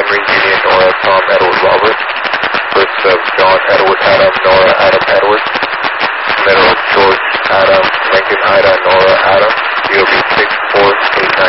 Henry, Julian, Nora, Tom, Edward, Robert. First of John, Edward, Adam, Nora, Adam, Edward. Middle of George, Adam, Lincoln, Ida, Nora, Adam. DOB 6489.